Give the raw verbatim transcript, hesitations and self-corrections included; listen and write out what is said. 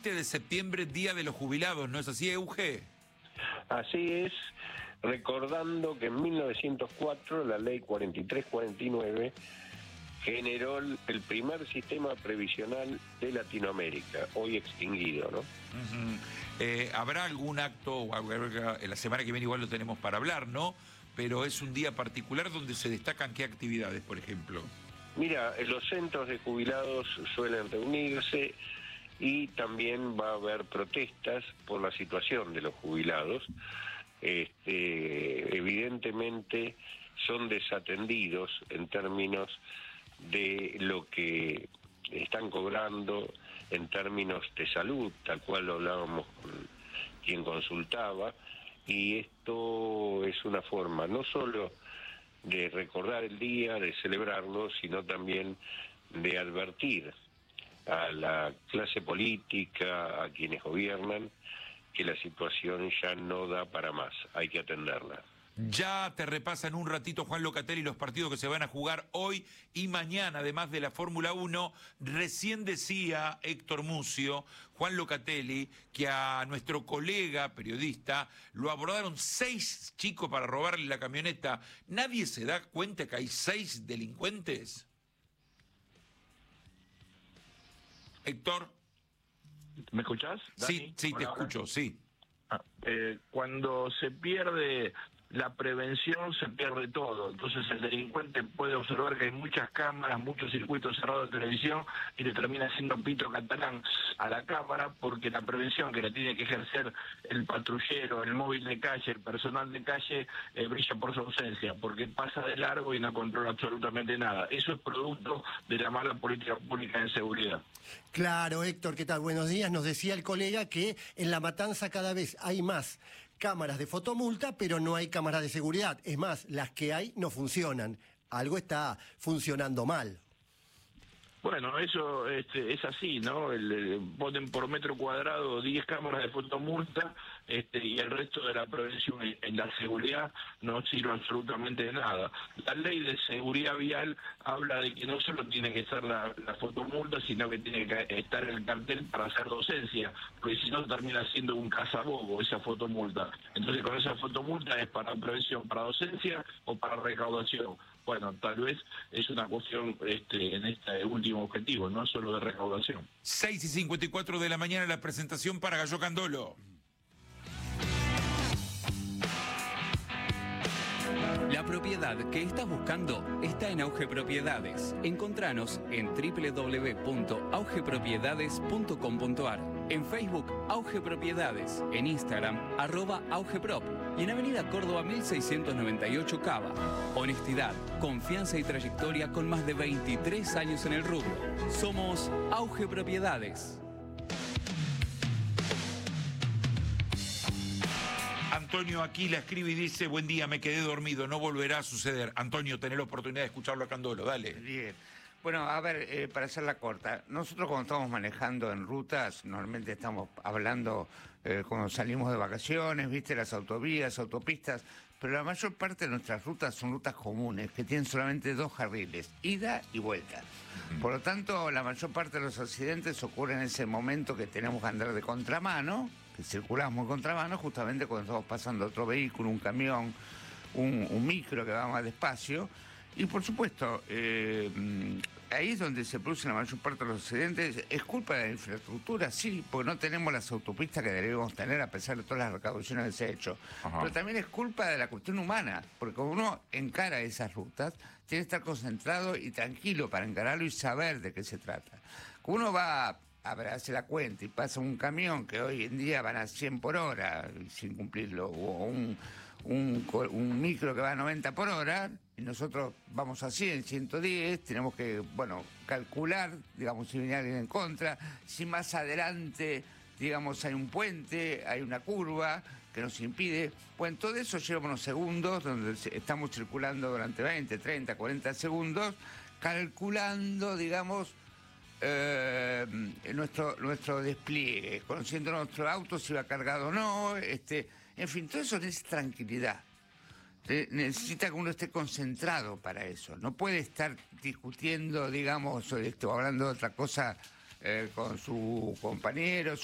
veinte de septiembre, Día de los Jubilados, ¿no es así, Euge? Así es, recordando que en mil novecientos cuatro la ley cuarenta y tres cuarenta y nueve generó el primer sistema previsional de Latinoamérica, hoy extinguido, ¿no? Uh-huh. eh, ¿Habrá algún acto, la semana que viene igual lo tenemos para hablar, ¿no? Pero es un día particular donde se destacan qué actividades, por ejemplo. Mira, los centros de jubilados suelen reunirse y también va a haber protestas por la situación de los jubilados. Este, evidentemente son desatendidos en términos de lo que están cobrando en términos de salud, tal cual lo hablábamos con quien consultaba, y esto es una forma no solo de recordar el día, de celebrarlo, sino también de advertir a la clase política, a quienes gobiernan, que la situación ya no da para más, hay que atenderla. Ya te repasan un ratito, Juan Locatelli, los partidos que se van a jugar hoy y mañana, además de la Fórmula uno. Recién decía Héctor Mucio, Juan Locatelli, que a nuestro colega periodista lo abordaron seis chicos para robarle la camioneta. ¿Nadie se da cuenta que hay seis delincuentes? Héctor. ¿Me escuchás, Dani? Sí, sí, te escucho, sí. Ah, eh, cuando se pierde la prevención, se pierde todo. Entonces el delincuente puede observar que hay muchas cámaras, muchos circuitos cerrados de televisión y le termina haciendo pito catalán a la cámara, porque la prevención que la tiene que ejercer el patrullero, el móvil de calle, el personal de calle, eh, brilla por su ausencia, porque pasa de largo y no controla absolutamente nada. Eso es producto de la mala política pública en seguridad. Claro, Héctor, ¿qué tal? Buenos días. Nos decía el colega que en La Matanza cada vez hay más cámaras de fotomulta, pero no hay cámaras de seguridad. Es más, las que hay no funcionan. Algo está funcionando mal. Bueno, eso este, es así, ¿no? El, el, ponen por metro cuadrado diez cámaras de fotomulta este, y el resto de la prevención en, en la seguridad no sirve absolutamente de nada. La ley de seguridad vial habla de que no solo tiene que estar la, la fotomulta, sino que tiene que estar el cartel para hacer docencia, porque si no termina siendo un cazabobo esa fotomulta. Entonces con esa fotomulta es para prevención, para docencia o para recaudación. Bueno, tal vez es una cuestión este, en este último objetivo, no solo de recaudación. seis y cincuenta y cuatro de la mañana, la presentación para Gallo Candolo. La propiedad que estás buscando está en Auge Propiedades. Encontranos en doble u doble u doble u punto auge propiedades punto com punto ar, en Facebook Auge Propiedades, en Instagram arroba augeprop y en Avenida Córdoba mil seiscientos noventa y ocho Cava. Honestidad, confianza y trayectoria con más de veintitrés años en el rubro. Somos Auge Propiedades. Antonio Aquila escribe y dice: buen día, me quedé dormido, no volverá a suceder. Antonio, tenés la oportunidad de escucharlo a Candolo, dale. Bien. Bueno, a ver, eh, para hacerla corta, nosotros cuando estamos manejando en rutas, normalmente estamos hablando eh, cuando salimos de vacaciones, viste, las autovías, autopistas, pero la mayor parte de nuestras rutas son rutas comunes, que tienen solamente dos carriles, ida y vuelta. Por lo tanto, la mayor parte de los accidentes ocurren en ese momento que tenemos que andar de contramano, que circulamos de contramano, justamente cuando estamos pasando otro vehículo, un camión, un, un micro que va más despacio. Y por supuesto, eh, ahí es donde se producen la mayor parte de los accidentes. ¿Es culpa de la infraestructura? Sí, porque no tenemos las autopistas que debemos tener a pesar de todas las recaudaciones que se ha hecho. Ajá. Pero también es culpa de la cuestión humana, porque cuando uno encara esas rutas, tiene que estar concentrado y tranquilo para encararlo y saber de qué se trata. Cuando uno va a ver, hace la cuenta y pasa un camión que hoy en día van a cien por hora sin cumplirlo, o un, un, un micro que va a noventa por hora, y nosotros vamos a cien, ciento diez, tenemos que, bueno, calcular, digamos, si viene alguien en contra, si más adelante, digamos, hay un puente, hay una curva que nos impide. Bueno, todo eso lleva unos segundos, donde estamos circulando durante veinte, treinta, cuarenta segundos, calculando, digamos, Eh, nuestro nuestro despliegue, conociendo nuestro auto si va cargado o no, este, en fin, todo eso necesita tranquilidad. Eh, necesita que uno esté concentrado para eso. No puede estar discutiendo, digamos, esto, hablando de otra cosa eh, con su compañero,